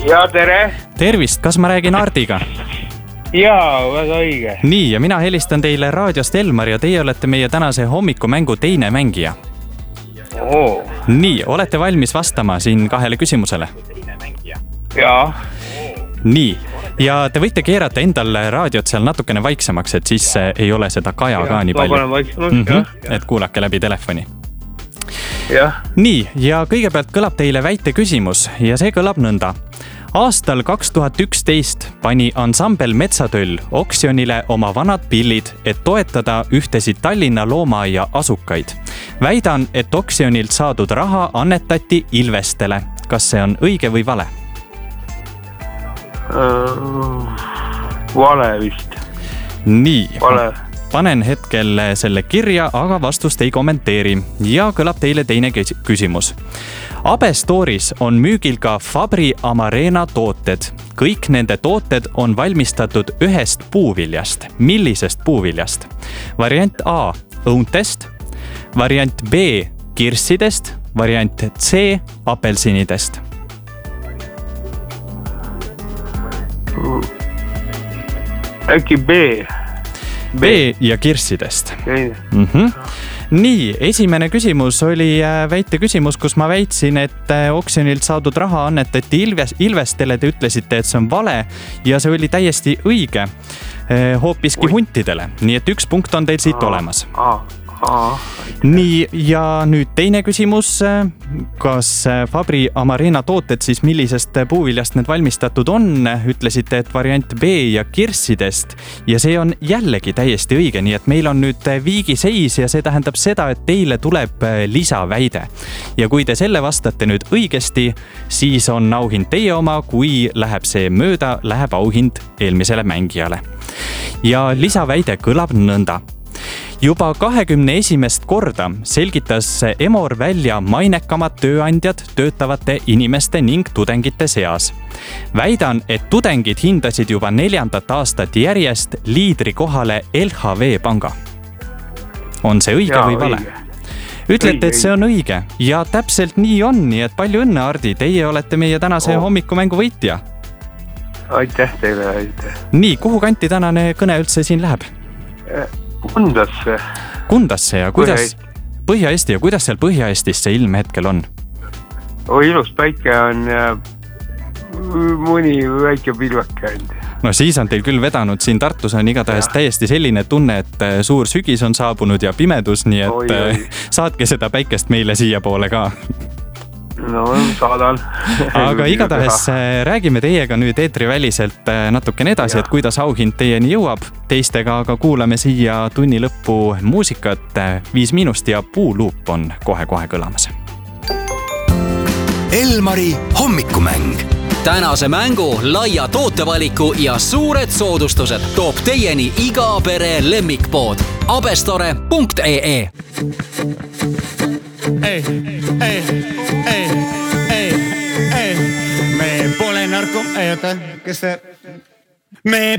Ja tere! Tervist, kas ma räägin Hardiga? Jaa, väga õige. Nii, ja mina helistan teile raadiost Elmar ja teie olete meie tänase hommikumängu teine mängija. Nii, olete valmis vastama siin 2 küsimusele? Jaa. Nii, ja te võite keerata endal raadiot seal natukene vaiksemaks, et siis ei ole seda kaja ka nii palju. Ma panen vaiksemaks, jah. Et kuulake läbi telefoni. Jah. Nii, ja kõigepealt kõlab teile väite küsimus ja see kõlab nõnda. Aastal 2011 pani ansambel Metsatöll oksjonile oma vanad pillid, et toetada ühtesid Tallinna loomaaia asukaid. Väidan, et oksjonilt saadud raha annetati Ilvestele. Kas see on õige või vale? Vale vist. Nii, Vale. Panen hetkel selle kirja, aga vastust ei kommenteeri. Ja kõlab teile teine küsimus. Abestooris on müügil ka Fabri Amarena tooted. Kõik nende tooted on valmistatud ühest puuviljast. Millisest puuviljast? Variant A õuntest, variant B kirssidest, variant C apelsinidest. Äkki B. B ja kirssidest. Okay. Nii, esimene küsimus oli väite küsimus, kus ma väitsin, et oksjonilt saadud raha annetati Ilvestele. Te ütlesite, et see on vale ja see oli täiesti õige hoopiski huntidele. Nii et 1 punkt on teil siit olemas. Nii, ja nüüd teine küsimus. Kas Fabri Amarena tooted siis millisest puuviljast need valmistatud on? Ütlesite, et variant B ja kirssidest ja see on jällegi täiesti õige, nii et meil on nüüd viigiseis ja see tähendab seda, et teile tuleb lisaväide. Ja kui te selle vastate nüüd õigesti, siis on auhind teie oma, kui läheb see mööda, läheb auhind eelmisele mängijale. Ja lisaväide kõlab nõnda. Juba 21. korda selgitas Emor välja mainekamad tööandjad töötavate inimeste ning tudengite seas. Väidan, et tudengid hindasid juba 4. aastat järjest liidri kohale LHV panga. On see õige või vale? Ütlete, et see on õige ja täpselt nii on, nii et palju õnne, Hardi, teie olete meie tänase hommikumängu võitja. Aitäh teile, aitäh. Nii, kuhu kanti tänane kõne üldse siin läheb? Kundasse ja kuidas Põhja-Eesti ja kuidas seal Põhja-Eestis see ilm hetkel on? Ilus päike on ja mõni väike pilvake ainult. No siis on teil küll vedanud, siin Tartus on igatahes täiesti selline tunne, et suur sügis on saabunud ja pimedus, nii et saatke seda päikest meile siia poole ka. No, saadan. Aga igatahes räägime teiega nüüd eetriväliselt natukene edasi, et kuidas auhind teieni jõuab. Teistega aga kuulame siia tunni lõppu muusikat 5 miinust ja Puuluup on kohe-kohe kõlamas. Elmari hommikumäng. Tänase mängu laia tootevaliku ja suured soodustused toob teieni iga pere lemmikpood abestore.ee. Me pole narko... Ei, oota, kes see...